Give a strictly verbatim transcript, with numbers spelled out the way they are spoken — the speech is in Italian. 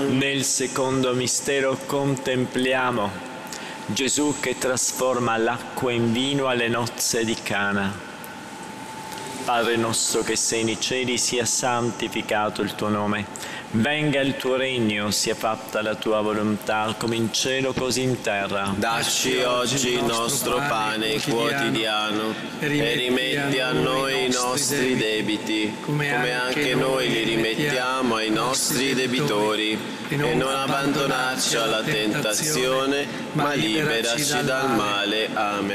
Nel secondo mistero contempliamo Gesù che trasforma l'acqua in vino alle nozze di Cana. Padre nostro che sei nei cieli, sia santificato il tuo nome. Venga il tuo regno, sia fatta la tua volontà, come in cielo così in terra. Dacci oggi il nostro pane quotidiano e rimetti a noi i nostri debiti, come anche noi li rimettiamo ai nostri debitori. E non abbandonarci alla tentazione, ma liberaci dal male. Amen.